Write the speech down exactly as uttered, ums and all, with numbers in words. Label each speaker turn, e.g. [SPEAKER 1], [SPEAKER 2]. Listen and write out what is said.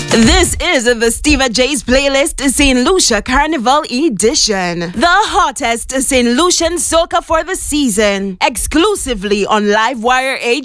[SPEAKER 1] This is the Steva J's playlist, Saint Lucia Carnival Edition. The hottest Saint Lucian soca for the season. Exclusively on Livewire H